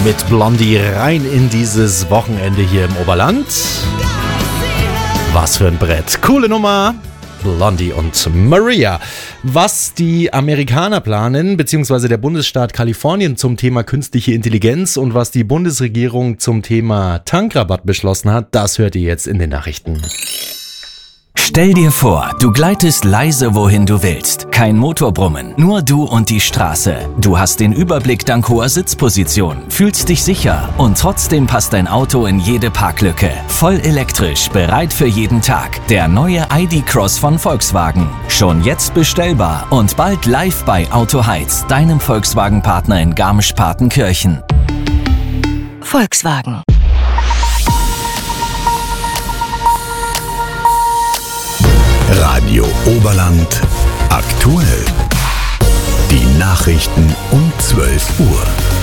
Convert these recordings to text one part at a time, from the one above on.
Mit Blondie rein in dieses Wochenende hier im Oberland. Was für ein Brett. Coole Nummer. Blondie und Maria. Was die Amerikaner planen, beziehungsweise der Bundesstaat Kalifornien zum Thema künstliche Intelligenz und was die Bundesregierung zum Thema Tankrabatt beschlossen hat, das hört ihr jetzt in den Nachrichten. Stell dir vor, du gleitest leise, wohin du willst. Kein Motorbrummen, nur du und die Straße. Du hast den Überblick dank hoher Sitzposition, fühlst dich sicher und trotzdem passt dein Auto in jede Parklücke. Voll elektrisch, bereit für jeden Tag. Der neue ID.Cross von Volkswagen. Schon jetzt bestellbar und bald live bei Auto Heiz, deinem Volkswagen-Partner in Garmisch-Partenkirchen. Volkswagen. Radio Oberland aktuell. Die Nachrichten um 12 Uhr.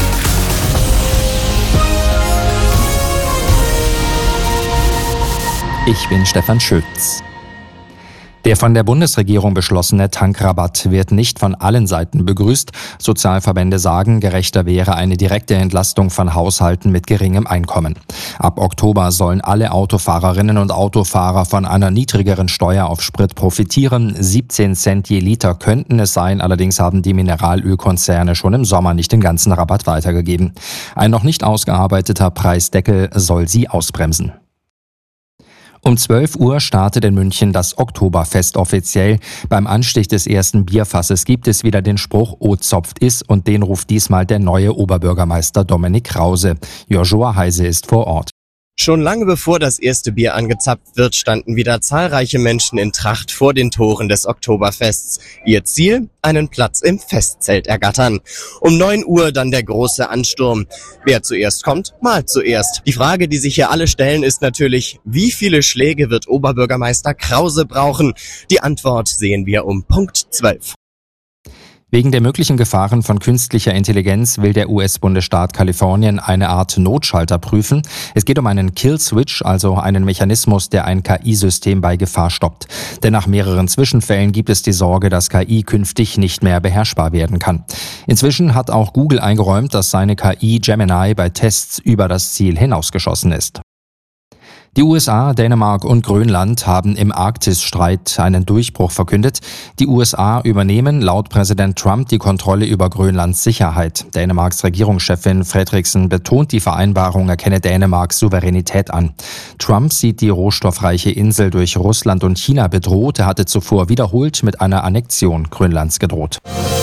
Ich bin Stefan Schütz. Der von der Bundesregierung beschlossene Tankrabatt wird nicht von allen Seiten begrüßt. Sozialverbände sagen, gerechter wäre eine direkte Entlastung von Haushalten mit geringem Einkommen. Ab Oktober sollen alle Autofahrerinnen und Autofahrer von einer niedrigeren Steuer auf Sprit profitieren. 17 Cent je Liter könnten es sein, allerdings haben die Mineralölkonzerne schon im Sommer nicht den ganzen Rabatt weitergegeben. Ein noch nicht ausgearbeiteter Preisdeckel soll sie ausbremsen. Um 12 Uhr startet in München das Oktoberfest offiziell. Beim Anstich des ersten Bierfasses gibt es wieder den Spruch "O zopft is" und den ruft diesmal der neue Oberbürgermeister Dominik Krause. Joshua Heise ist vor Ort. Schon lange bevor das erste Bier angezapft wird, standen wieder zahlreiche Menschen in Tracht vor den Toren des Oktoberfests. Ihr Ziel? Einen Platz im Festzelt ergattern. Um 9 Uhr dann der große Ansturm. Wer zuerst kommt, malt zuerst. Die Frage, die sich hier alle stellen, ist natürlich, wie viele Schläge wird Oberbürgermeister Krause brauchen? Die Antwort sehen wir um Punkt 12. Wegen der möglichen Gefahren von künstlicher Intelligenz will der US-Bundesstaat Kalifornien eine Art Notschalter prüfen. Es geht um einen Kill-Switch, also einen Mechanismus, der ein KI-System bei Gefahr stoppt. Denn nach mehreren Zwischenfällen gibt es die Sorge, dass KI künftig nicht mehr beherrschbar werden kann. Inzwischen hat auch Google eingeräumt, dass seine KI Gemini bei Tests über das Ziel hinausgeschossen ist. Die USA, Dänemark und Grönland haben im Arktisstreit einen Durchbruch verkündet. Die USA übernehmen laut Präsident Trump die Kontrolle über Grönlands Sicherheit. Dänemarks Regierungschefin Fredriksen betont, die Vereinbarung erkenne Dänemarks Souveränität an. Trump sieht die rohstoffreiche Insel durch Russland und China bedroht. Er hatte zuvor wiederholt mit einer Annexion Grönlands gedroht.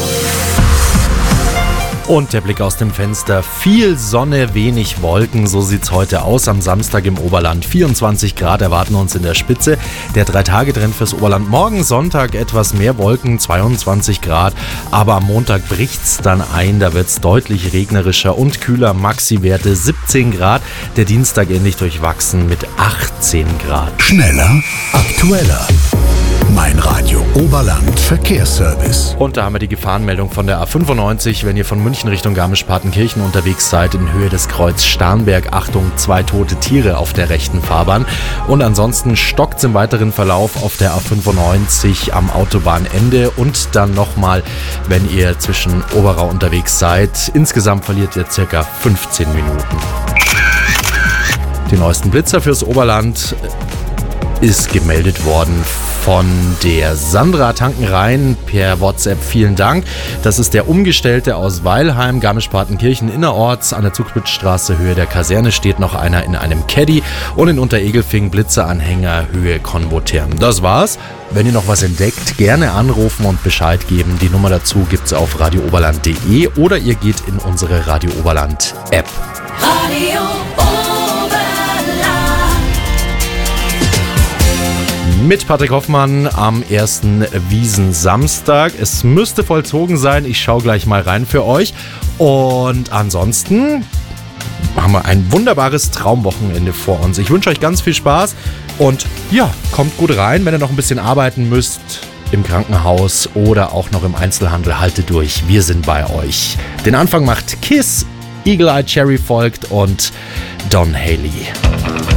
Und der Blick aus dem Fenster. Viel Sonne, wenig Wolken. So sieht's heute aus am Samstag im Oberland. 24 Grad erwarten uns in der Spitze. Der 3-Tage-Trend fürs Oberland. Morgen Sonntag etwas mehr Wolken, 22 Grad. Aber am Montag bricht's dann ein. Da wird's deutlich regnerischer und kühler. Maxi-Werte 17 Grad. Der Dienstag ähnlich durchwachsen mit 18 Grad. Schneller, aktueller. Mein Radio Oberland Verkehrsservice. Und da haben wir die Gefahrenmeldung von der A95, wenn ihr von München Richtung Garmisch-Partenkirchen unterwegs seid, in Höhe des Kreuz Starnberg. Achtung, 2 tote Tiere auf der rechten Fahrbahn. Und ansonsten stockt's im weiteren Verlauf auf der A95 am Autobahnende und dann nochmal, wenn ihr zwischen Oberau unterwegs seid. Insgesamt verliert ihr circa 15 Minuten. Die neuesten Blitzer fürs Oberland ist gemeldet worden von der Sandra Tankenrein per WhatsApp. Vielen Dank. Das ist der Umgestellte aus Weilheim, Garmisch-Partenkirchen innerorts. An der Zugspitzstraße Höhe der Kaserne steht noch einer in einem Caddy und in Unteregelfing Blitzeranhänger Höhe Konvotern. Das war's. Wenn ihr noch was entdeckt, gerne anrufen und Bescheid geben. Die Nummer dazu gibt's auf radiooberland.de oder ihr geht in unsere Radio Oberland App. Radio Mit Patrick Hoffmann am ersten Wiesensamstag. Es müsste vollzogen sein. Ich schaue gleich mal rein für euch. Und ansonsten haben wir ein wunderbares Traumwochenende vor uns. Ich wünsche euch ganz viel Spaß und ja, kommt gut rein. Wenn ihr noch ein bisschen arbeiten müsst im Krankenhaus oder auch noch im Einzelhandel, haltet durch. Wir sind bei euch. Den Anfang macht Kiss, Eagle Eye Cherry folgt und Don Haley.